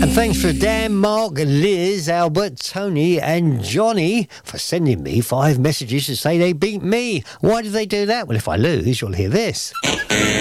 And thanks for Dan, Mark, Liz, Albert, Tony and Johnny for sending me 5 messages to say they beat me. Why did they do that? Well, if I lose, you'll hear this.